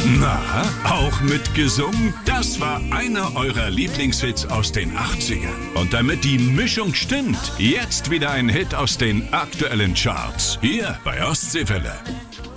Na, auch mitgesungen? Das war einer eurer Lieblingshits aus den 80ern. Und damit die Mischung stimmt, jetzt wieder ein Hit aus den aktuellen Charts. Hier bei Ostseewelle.